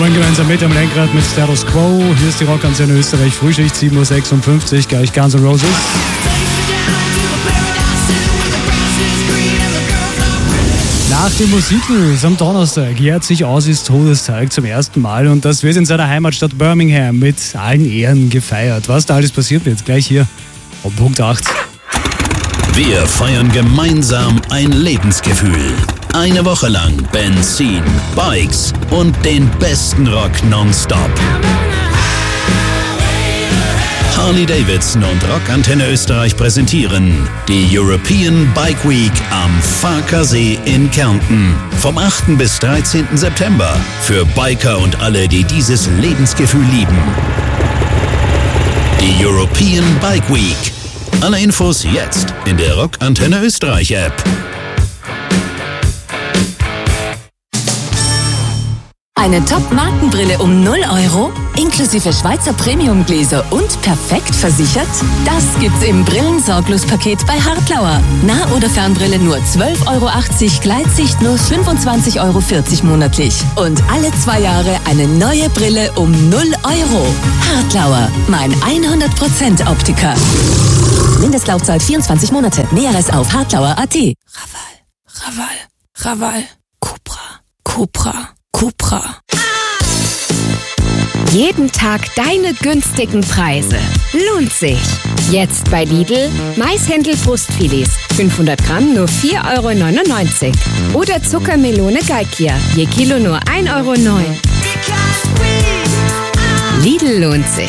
Brummen gemeinsam mit am Lenkrad mit Status Quo. Hier ist die Rockantenne Österreich, Frühschicht 7.56 Uhr, gleich Guns N' Roses. Nach dem Musiknews am Donnerstag jährt sich Ozzy's Todestag zum ersten Mal und das wird in seiner Heimatstadt Birmingham mit allen Ehren gefeiert. Was da alles passiert wird, gleich hier um Punkt 8. Wir feiern gemeinsam ein Lebensgefühl. Eine Woche lang Benzin, Bikes und den besten Rock nonstop. Harley-Davidson und Rockantenne Österreich präsentieren die European Bike Week am Farkasee in Kärnten. Vom 8. bis 13. September. Für Biker und alle, die dieses Lebensgefühl lieben. Die European Bike Week. Alle Infos jetzt in der Rockantenne Österreich App. Eine Top-Markenbrille um 0 €, inklusive Schweizer Premium-Gläser und perfekt versichert? Das gibt's im Brillensorglos-Paket bei Hartlauer. Nah- oder Fernbrille nur 12,80 €, Gleitsicht nur 25,40 € monatlich. Und alle 2 Jahre eine neue Brille um 0 €. Hartlauer, mein 100% Optiker. Mindestlaufzeit 24 Monate. Näheres auf hartlauer.at. Raval. Cupra. Jeden Tag deine günstigen Preise. Lohnt sich. Jetzt bei Lidl Maishändel-Brustfilets. 500 Gramm nur 4,99 €. Oder Zuckermelone Galkia. Je Kilo nur 1,09 €. Lidl lohnt sich.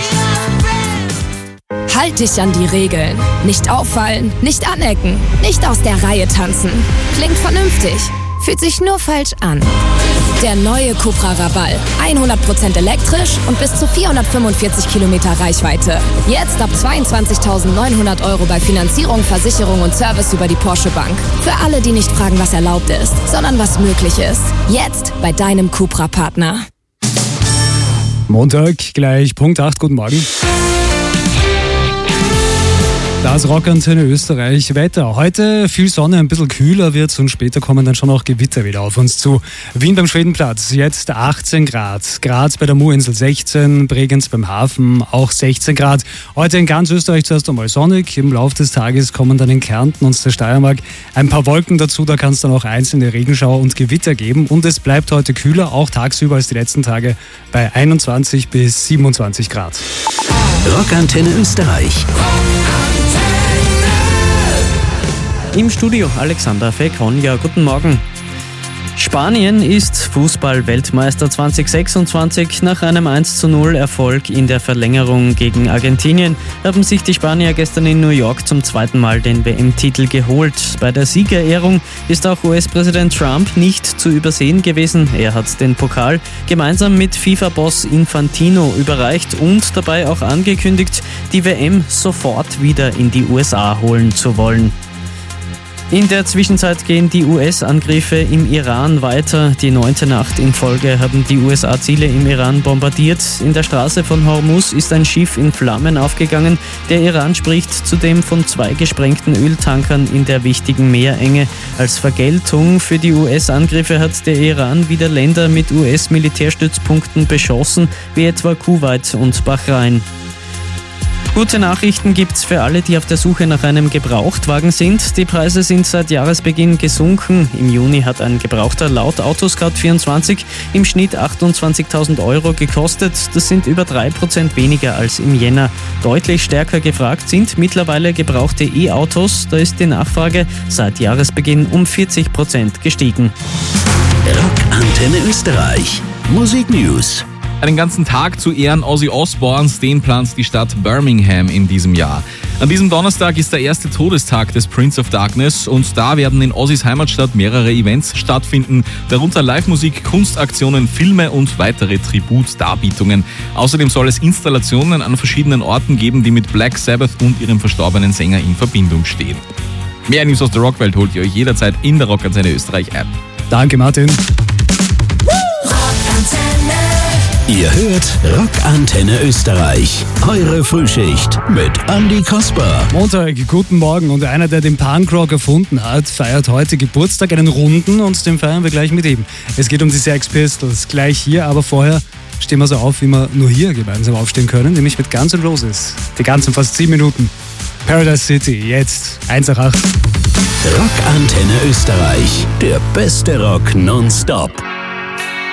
Halt dich an die Regeln. Nicht auffallen, nicht anecken, nicht aus der Reihe tanzen. Klingt vernünftig, fühlt sich nur falsch an. Der neue Cupra Raval. 100% elektrisch und bis zu 445 Kilometer Reichweite. Jetzt ab 22.900 € bei Finanzierung, Versicherung und Service über die Porsche Bank. Für alle, die nicht fragen, was erlaubt ist, sondern was möglich ist. Jetzt bei deinem Cupra-Partner. Montag, gleich Punkt 8, guten Morgen. Das Rockantenne Österreich Wetter. Heute viel Sonne, ein bisschen kühler wird's und später kommen dann schon auch Gewitter wieder auf uns zu. Wien beim Schwedenplatz, jetzt 18 Grad. Graz bei der Muinsel 16, Bregenz beim Hafen auch 16 Grad. Heute in ganz Österreich zuerst einmal sonnig. Im Laufe des Tages kommen dann in Kärnten und der Steiermark ein paar Wolken dazu. Da kann es dann auch einzelne Regenschauer und Gewitter geben. Und es bleibt heute kühler, auch tagsüber als die letzten Tage bei 21 bis 27 Grad. Rockantenne Österreich. Im Studio Alexander Fekronja, guten Morgen. Spanien ist Fußball-Weltmeister 2026. Nach einem 1:0 Erfolg in der Verlängerung gegen Argentinien haben sich die Spanier gestern in New York zum zweiten Mal den WM-Titel geholt. Bei der Siegerehrung ist auch US-Präsident Trump nicht zu übersehen gewesen. Er hat den Pokal gemeinsam mit FIFA-Boss Infantino überreicht und dabei auch angekündigt, die WM sofort wieder in die USA holen zu wollen. In der Zwischenzeit gehen die US-Angriffe im Iran weiter. Die 9. Nacht in Folge haben die USA Ziele im Iran bombardiert. In der Straße von Hormuz ist ein Schiff in Flammen aufgegangen. Der Iran spricht zudem von 2 gesprengten Öltankern in der wichtigen Meerenge. Als Vergeltung für die US-Angriffe hat der Iran wieder Länder mit US-Militärstützpunkten beschossen, wie etwa Kuwait und Bahrain. Gute Nachrichten gibt's für alle, die auf der Suche nach einem Gebrauchtwagen sind. Die Preise sind seit Jahresbeginn gesunken. Im Juni hat ein Gebrauchter laut Autoscout24 im Schnitt 28.000 € gekostet. Das sind über 3% weniger als im Jänner. Deutlich stärker gefragt sind mittlerweile gebrauchte E-Autos. Da ist die Nachfrage seit Jahresbeginn um 40% gestiegen. Rockantenne Österreich. Musik News. Einen ganzen Tag zu Ehren Ozzy Osbournes, den plant die Stadt Birmingham in diesem Jahr. An diesem Donnerstag ist der erste Todestag des Prince of Darkness und da werden in Ozzys Heimatstadt mehrere Events stattfinden, darunter Live-Musik, Kunstaktionen, Filme und weitere Tributdarbietungen. Außerdem soll es Installationen an verschiedenen Orten geben, die mit Black Sabbath und ihrem verstorbenen Sänger in Verbindung stehen. Mehr News aus der Rockwelt holt ihr euch jederzeit in der Rockantenne Österreich App. Danke, Martin. Ihr hört Rockantenne Österreich. Eure Frühschicht mit Andi Kasper. Montag, guten Morgen. Und einer, der den Punkrock erfunden hat, feiert heute Geburtstag, einen runden, und den feiern wir gleich mit ihm. Es geht um die Sex Pistols, gleich hier, aber vorher stehen wir so auf, wie wir nur hier gemeinsam aufstehen können, nämlich mit Guns N' Roses. Die ganzen fast 10 Minuten. Paradise City, jetzt 1 nach 8. Rockantenne Österreich, der beste Rock nonstop.